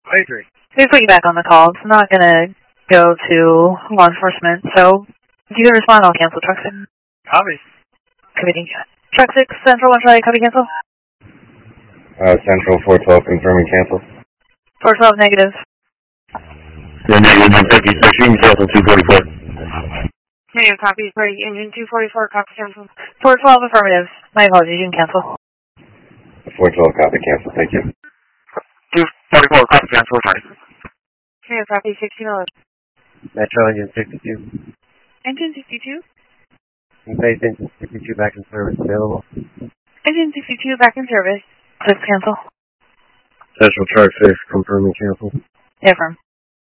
I agree. We put you back on the call. It's not going to go to law enforcement, so if you can respond, I'll cancel truck 6. Copy. Committing truck 6, Central 1 Charlie, copy cancel. Central 412 confirming cancel. 412 negative. Negative 156, you can cancel 244. Negative copy, sorry, engine 244, copy cancel. 412 affirmative. My apologies, you can cancel. 412 copy cancel, thank you. 244, copy cancel, sorry. Negative copy, 1611. Metro engine 62. Engine 62? Base engine 62 back in service available. Engine 62 back in service. Please cancel. Central Truck 6 confirming cancel. Yeah, firm.